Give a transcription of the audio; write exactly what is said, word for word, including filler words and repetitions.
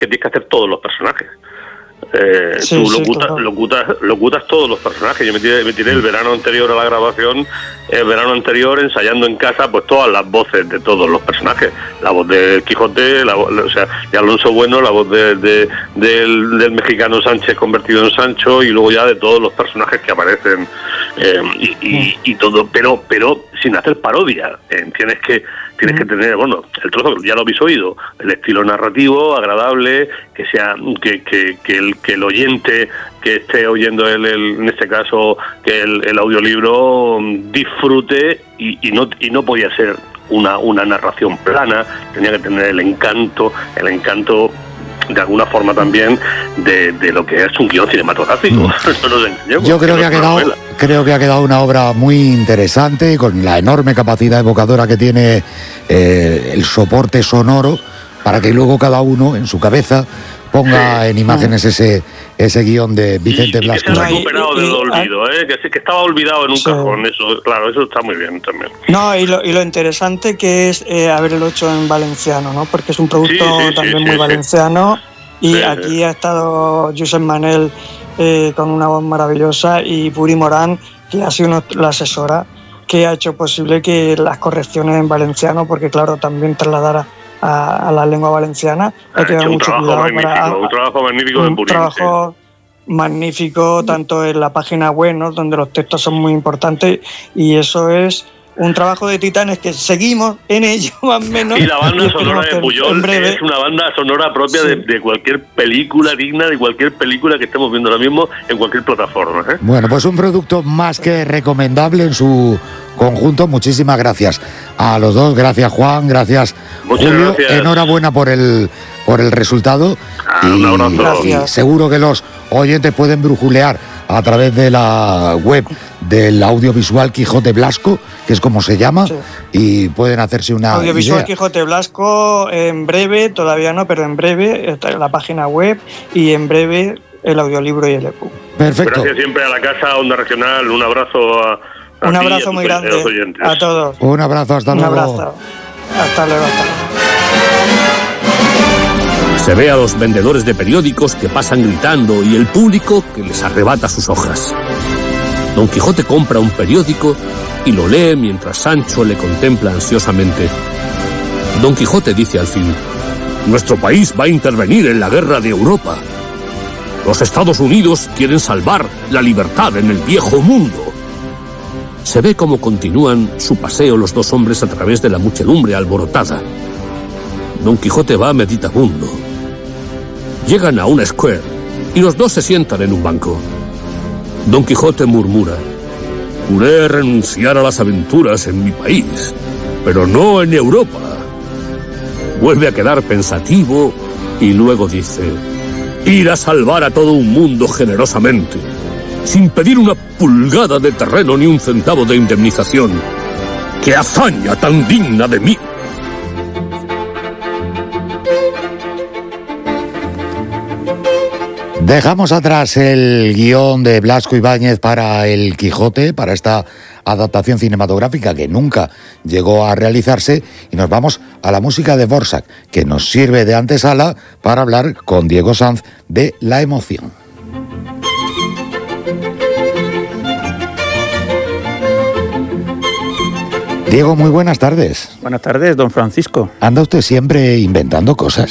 que tienes que hacer todos los personajes. Eh, sí, tú sí, locutas, locutas, locutas todos los personajes. Yo me tiré, me tiré el verano anterior a la grabación, el verano anterior ensayando en casa pues todas las voces de todos los personajes, la voz de Quijote, la voz, o sea, de Alonso Bueno, la voz de, de, del, del mexicano Sánchez convertido en Sancho, y luego ya de todos los personajes que aparecen, eh, y, y, y todo, pero pero sin hacer parodia. Eh, tienes que tienes que tener, bueno, el trozo ya lo habéis oído, el estilo narrativo agradable, que sea que que, que el que el oyente que esté oyendo el, el en este caso que el, el audiolibro disfrute, y, y no y no podía ser una una narración plana, tenía que tener el encanto, el encanto de alguna forma también de, de lo que es un guión cinematográfico. Mm. No nos engañemos, Yo creo que, que ha quedado novela. creo que ha quedado una obra muy interesante, con la enorme capacidad evocadora que tiene eh, el soporte sonoro, para que luego cada uno en su cabeza ponga sí. en imágenes ese ese guión de Vicente y, y Blasco. Que se ha recuperado del olvido, ¿eh? que, que estaba olvidado en un sí. cajón, eso, claro, eso está muy bien también. No, y lo, y lo interesante que es eh, haberlo hecho en valenciano, ¿no? Porque es un producto sí, sí, también sí, muy sí, valenciano, y sí, aquí sí. ha estado Josep Manel eh, con una voz maravillosa, y Puri Morán, que ha sido la asesora que ha hecho posible que las correcciones en valenciano, porque claro, también trasladar a, a la lengua valenciana hay que tener mucho cuidado para un trabajo magnífico de un Purín, trabajo sí. magnífico, tanto en la página web, ¿no? Donde los textos son muy importantes, y eso es un trabajo de titanes que seguimos en ello, más o menos. Y la banda y sonora de Pujol es una banda sonora propia sí. de, de cualquier película, digna de cualquier película que estemos viendo ahora mismo en cualquier plataforma, ¿eh? Bueno, pues un producto más que recomendable en su conjunto. Muchísimas gracias a los dos, gracias Juan, gracias Muchas Julio, gracias. Enhorabuena por el por el resultado. Ah, y, un abrazo. Y seguro que los oyentes pueden brujulear a través de la web del audiovisual Quijote Blasco, que es como se llama, sí. y pueden hacerse una audiovisual idea. Quijote Blasco, en breve, todavía no, pero en breve está en la página web, y en breve el audiolibro y el E P U. Perfecto. Gracias siempre a la Casa Onda Regional, un abrazo a, a un ti abrazo y a muy tus, grande a, a todos. Un abrazo, hasta un luego. Un abrazo. Hasta luego, hasta luego. Se ve a los vendedores de periódicos que pasan gritando y el público que les arrebata sus hojas. Don Quijote compra un periódico y lo lee mientras Sancho le contempla ansiosamente. Don Quijote dice al fin: nuestro país va a intervenir en la guerra de Europa. Los Estados Unidos quieren salvar la libertad en el viejo mundo. Se ve cómo continúan su paseo los dos hombres a través de la muchedumbre alborotada. Don Quijote va meditabundo. Llegan a una square y los dos se sientan en un banco. Don Quijote murmura: juré renunciar a las aventuras en mi país, pero no en Europa. Vuelve a quedar pensativo y luego dice: ir a salvar a todo un mundo generosamente, sin pedir una pulgada de terreno ni un centavo de indemnización. ¡Qué hazaña tan digna de mí! Dejamos atrás el guión de Blasco Ibáñez para El Quijote, para esta adaptación cinematográfica que nunca llegó a realizarse, y nos vamos a la música de Dvořák, que nos sirve de antesala para hablar con Diego Sanz de La emoción. Diego, muy buenas tardes. Buenas tardes, don Francisco. ¿Anda usted siempre inventando cosas?